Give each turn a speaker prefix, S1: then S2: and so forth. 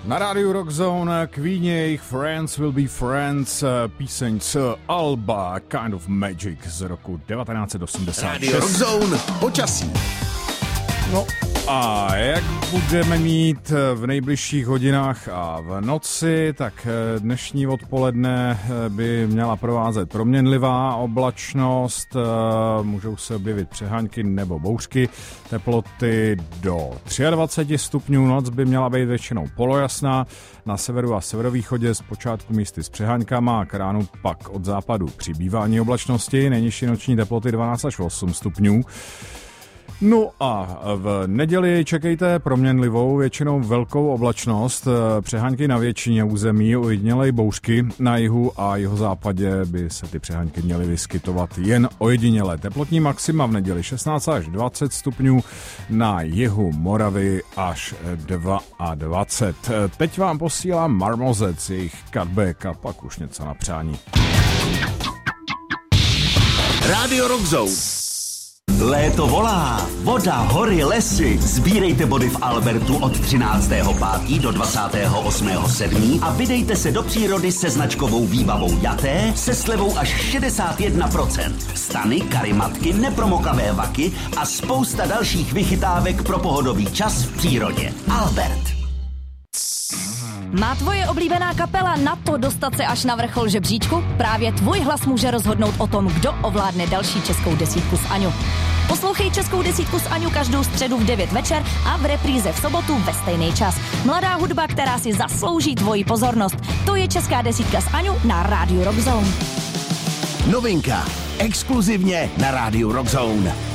S1: Na rádiu Rockzone Queen, jejich Friends Will Be Friends, píseň z alba Kind of Magic z roku 1986.
S2: Radio Rockzone, počasí.
S1: No a jak budeme mít v nejbližších hodinách a v noci, tak dnešní odpoledne by měla provázet proměnlivá oblačnost, můžou se objevit přehánky nebo bouřky, teploty do 23 stupňů, noc by měla být většinou polojasná, na severu a severovýchodě zpočátku místy s přeháňkama a k ránu pak od západu přibývání oblačnosti, nejnižší noční teploty 12 až 8 stupňů. No a v neděli čekejte proměnlivou, většinou velkou oblačnost, přehánky na většině území, ojedinělej bouřky na jihu a jihozápadě by se ty přehánky měly vyskytovat jen ojediněle. Teplotní maxima v neděli 16 až 20 stupňů, na jihu Moravy až 22. Teď vám posílám Marmozec, jejich cutback a pak už něco na přání.
S2: Radio Rockzone.
S3: Léto volá, voda, hory, lesy. Sbírejte body v Albertu od 13.5. do 28.7. a vydejte se do přírody se značkovou výbavou Jaté se slevou až 61%. Stany, karimatky, nepromokavé vaky a spousta dalších vychytávek pro pohodový čas v přírodě. Albert.
S4: Má tvoje oblíbená kapela na to dostat se až na vrchol žebříčku? Právě tvůj hlas může rozhodnout o tom, kdo ovládne další českou desítku s Aňu. Poslouchej českou desítku s Aňu každou středu v 9 večer a v repríze v sobotu ve stejný čas. Mladá hudba, která si zaslouží tvoji pozornost. To je česká desítka s Aňu na rádiu Rockzone.
S2: Novinka. Exkluzivně na rádiu Rockzone.